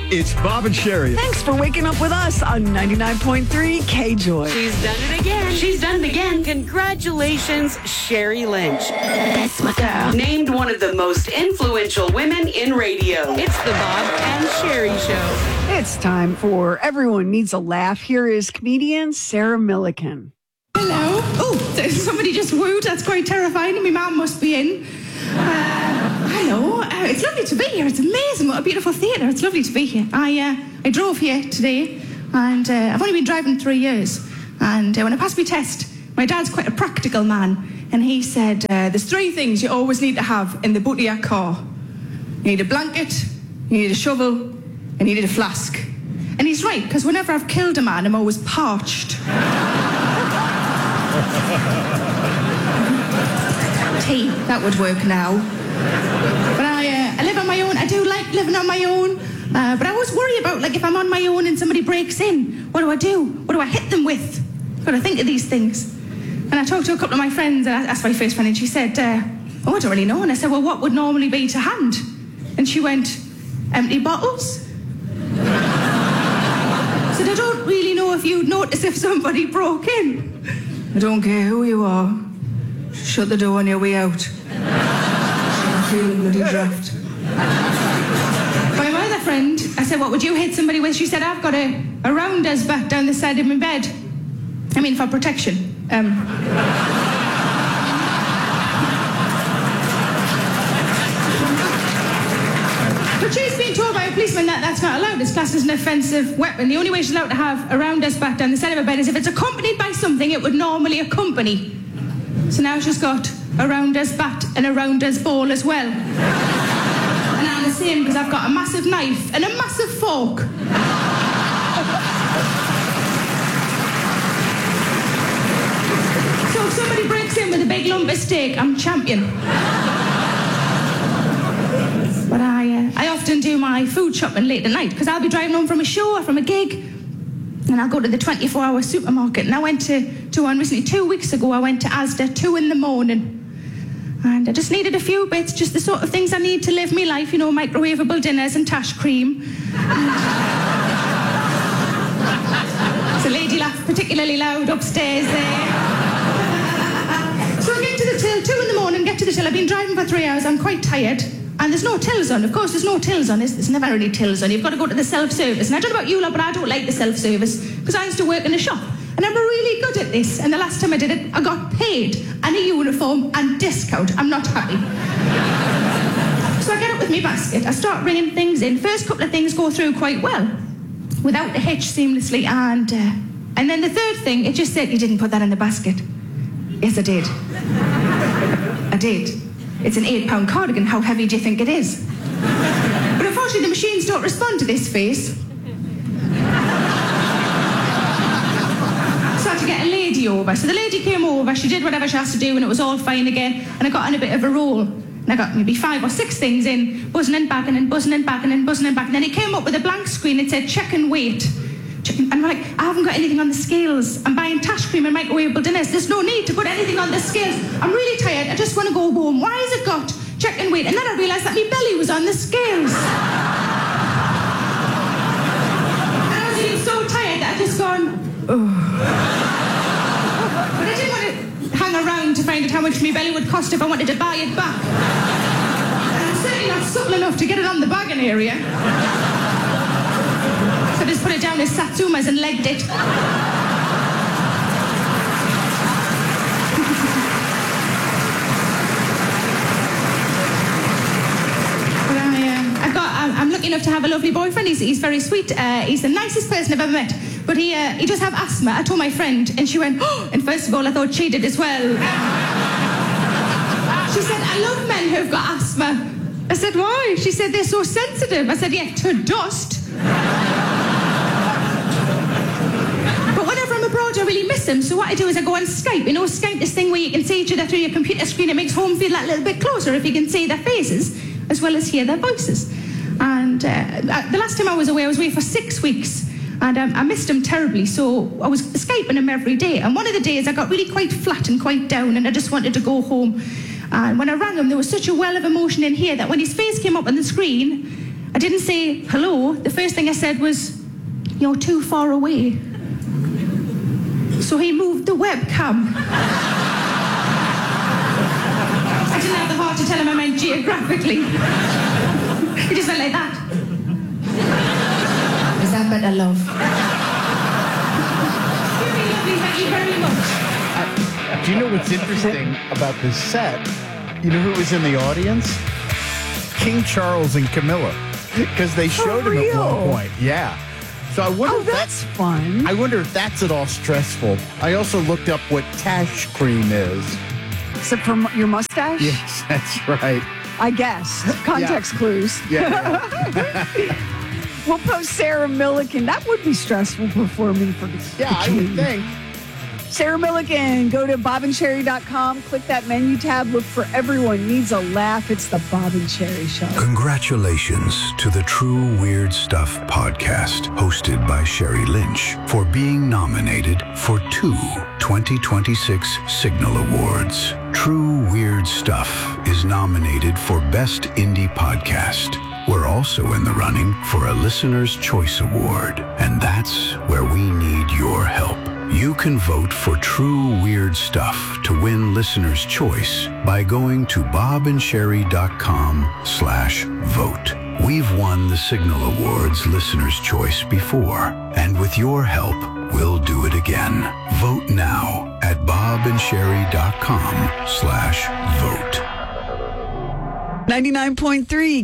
It's Bob and Sherry. Thanks for waking up with us on 99.3 K-Joy. She's done it again. She's done it again. Congratulations, Sherry Lynch. That's my girl. Named one of the most influential women in radio. It's the Bob and Sherry Show. It's time for Everyone Needs a Laugh. Here is comedian Sarah Millican. Hello. Oh, somebody just wooed. That's quite terrifying. My mum must be in. Hello. It's lovely to be here. It's amazing. What a beautiful theatre. It's lovely to be here. I drove here today, and I've only been driving 3 years. And when I passed my test, my dad's quite a practical man, and he said, there's 3 things you always need to have in the boot of your car. You need a blanket, you need a shovel, and you need a flask. And he's right, because whenever I've killed a man, I'm always parched. Tea, that would work now. But I live on my own. I do like living on my own. But I always worry about, like, if I'm on my own and somebody breaks in, what do I do? What do I hit them with? Got to think of these things. And I talked to a couple of my friends, and I asked my first friend, and she said, I don't really know. And I said, well, what would normally be to hand? And she went, empty bottles. I said, I don't really know if you'd notice if somebody broke in. I don't care who you are. Shut the door on your way out. I'm feeling bloody draft. My other friend, I said, what would you hit somebody with? She said, I've got a rounders back down the side of my bed. I mean, for protection. But she's been told by a policeman that that's not allowed. It's classed as an offensive weapon. The only way she's allowed to have a rounders back down the side of her bed is if it's accompanied by something it would normally accompany. So now she's got a rounders bat and a rounders ball as well. And I'm the same because I've got a massive knife and a massive fork. So if somebody breaks in with a big lump of steak, I'm champion. But I often do my food shopping late at night because I'll be driving home from a show or from a gig, and I'll go to the 24-hour supermarket. And I went to one recently. 2 weeks ago, I went to Asda 2 in the morning. And I just needed a few bits, just the sort of things I need to live my life, you know, microwavable dinners and tash cream. There's a lady laughed particularly loud upstairs there. So I get to the till, 2 in the morning, get to the till. I've been driving for 3 hours, I'm quite tired. And there's no tills on. Of course, there's no tills on. There's never any tills on. You've got to go to the self-service. And I don't know about you lot, but I don't like the self-service because I used to work in a shop. And I'm really good at this. And the last time I did it, I got paid and a uniform and discount. I'm not happy. So I get up with my basket. I start bringing things in. First couple of things go through quite well, without a hitch, seamlessly. And then the third thing, it just said, you didn't put that in the basket. Yes, I did. I did. It's an £8 cardigan. How heavy do you think it is? But unfortunately, the machines don't respond to this face. So I had to get a lady over. So the lady came over, she did whatever she has to do, and it was all fine again. And I got on a bit of a roll. And I got maybe 5 or 6 things in, buzzing and bagging and buzzing and bagging and buzzing and bagging. And then it came up with a blank screen. It said, check and wait. And I'm like, I haven't got anything on the scales. I'm buying tash cream and microwavable dinners. There's no need to put anything on the scales. I'm really tired. I just want to go home. Why has it got check and wait? And then I realised that my belly was on the scales. And I was feeling so tired that I just gone, oh. But I didn't want to hang around to find out how much my belly would cost if I wanted to buy it back. And I'm certainly not supple enough to get it on the bagging area. So I just put it down as Satsumas and legged it. I'm lucky enough to have a lovely boyfriend. He's very sweet. He's the nicest person I've ever met. But he does have asthma. I told my friend, and she went, oh, and first of all, I thought she did as well. She said, I love men who've got asthma. I said, why? She said, they're so sensitive. I said, yeah, to dust. But whenever I'm abroad, I really miss him. So what I do is I go on Skype. You know, Skype, this thing where you can see each other through your computer screen. It makes home feel that little bit closer if you can see their faces as well as hear their voices. And the last time I was away for 6 weeks. And I missed him terribly, so I was Skyping him every day. And one of the days I got really quite flat and quite down, and I just wanted to go home. And when I rang him, there was such a well of emotion in here that when his face came up on the screen, I didn't say hello. The first thing I said was, "You're too far away." So he moved the webcam. I didn't have the heart to tell him I meant geographically. It just went like that. Is that better, love? Very lovely, thank you very much. Do you know what's interesting about this set? You know who was in the audience? King Charles and Camilla. Because they showed him at one point. Yeah. So I wonder if that's fun. I wonder if that's at all stressful. I also looked up what tash cream is. Except for your mustache? Yes, that's right. I guess. Context clues. Yeah. We'll post Sarah Milliken. That would be stressful performing for the I would think. Sarah Milliken, go to bobandsherry.com, click that menu tab, look for Everyone Needs a Laugh. It's the Bob and Sherry Show. Congratulations to the True Weird Stuff podcast, hosted by Sherry Lynch, for being nominated for 2 2026 Signal Awards. True Weird Stuff is nominated for Best Indie Podcast. We're also in the running for a Listener's Choice Award, and that's where we need your help. You can vote for True Weird Stuff to win Listener's Choice by going to bobandsherry.com/vote. We've won the Signal Awards Listener's Choice before, and with your help, we'll do it again. Vote now at bobandsherry.com/vote. 99.3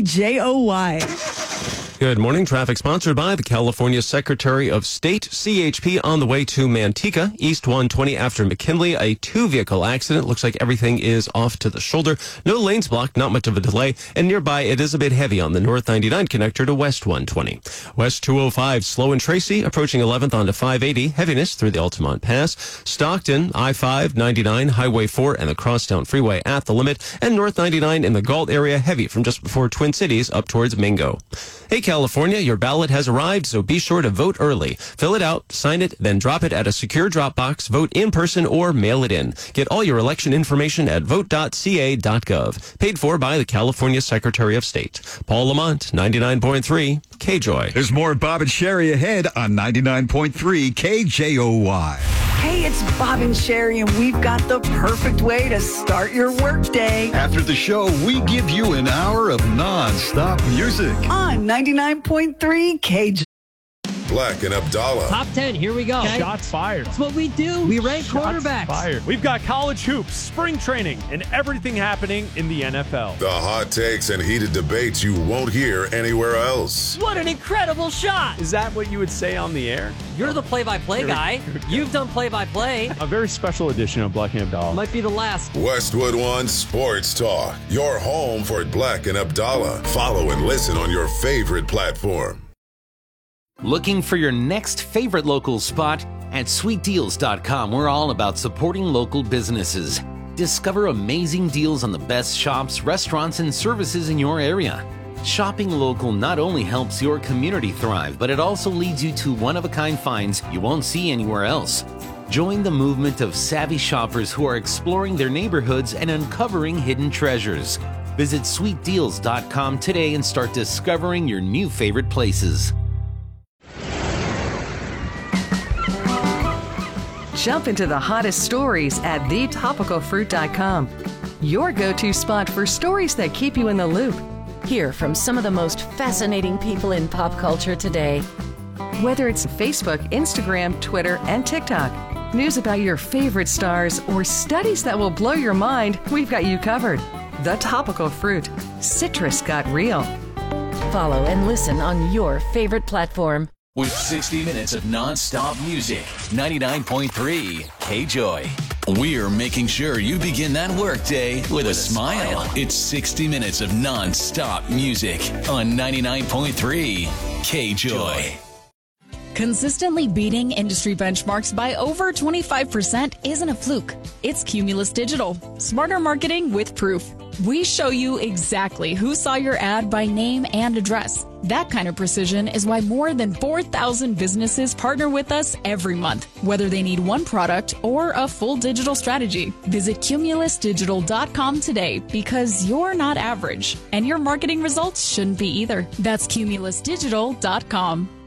KJOY. Good morning. Traffic sponsored by the California Secretary of State, CHP, on the way to Manteca, East 120 after McKinley. A 2-vehicle accident. Looks like everything is off to the shoulder. No lanes blocked, not much of a delay. And nearby, it is a bit heavy on the North 99 connector to West 120. West 205, slow in Tracy, approaching 11th onto 580. Heaviness through the Altamont Pass. Stockton, I-5, 99, Highway 4, and the Crosstown Freeway at the limit. And North 99 in the Galt area, heavy from just before Twin Cities up towards Mingo. Hey, California, your ballot has arrived, so be sure to vote early. Fill it out, sign it, then drop it at a secure drop box, vote in person, or mail it in. Get all your election information at vote.ca.gov. Paid for by the California Secretary of State. Paul Lamont, 99.3 KJOY. There's more Bob and Sherry ahead on 99.3 KJOY. Hey, it's Bob and Sherry, and we've got the perfect way to start your workday. After the show, we give you an hour of non-stop music. On 99.3 KJ. Black and Abdallah. Top 10, here we go. Okay. Shots fired. That's what we do. We rank quarterbacks. Fired. We've got college hoops, spring training, and everything happening in the NFL. The hot takes and heated debates you won't hear anywhere else. What an incredible shot. Is that what you would say on the air? You're the play-by-play guy. You've done play-by-play. A very special edition of Black and Abdallah. Might be the last. Westwood One Sports Talk. Your home for Black and Abdallah. Follow and listen on your favorite platform. Looking for your next favorite local spot? At sweetdeals.com, we're all about supporting local businesses. Discover amazing deals on the best shops, restaurants, and services in your area. Shopping local not only helps your community thrive, but it also leads you to one-of-a-kind finds you won't see anywhere else. Join the movement of savvy shoppers who are exploring their neighborhoods and uncovering hidden treasures. Visit sweetdeals.com today and start discovering your new favorite places. Jump into the hottest stories at thetopicalfruit.com. Your go-to spot for stories that keep you in the loop. Hear from some of the most fascinating people in pop culture today. Whether it's Facebook, Instagram, Twitter, and TikTok, news about your favorite stars, or studies that will blow your mind, we've got you covered. The Topical Fruit. Citrus got real. Follow and listen on your favorite platform. With 60 minutes of non-stop music, 99.3 KJOY. We're making sure you begin that workday with a smile. It's 60 minutes of non-stop music on 99.3 KJOY. Consistently beating industry benchmarks by over 25% isn't a fluke. It's Cumulus Digital. Smarter marketing with proof. We show you exactly who saw your ad by name and address. That kind of precision is why more than 4,000 businesses partner with us every month, whether they need one product or a full digital strategy. Visit cumulusdigital.com today because you're not average, and your marketing results shouldn't be either. That's cumulusdigital.com.